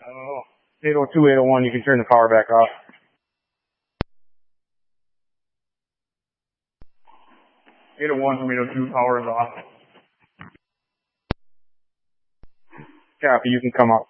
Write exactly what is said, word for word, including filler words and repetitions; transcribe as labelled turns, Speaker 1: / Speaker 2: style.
Speaker 1: Oh, eight oh two, eight oh one, you can turn the power back off. eight oh one from eight oh two, power is off. Copy, you can come up.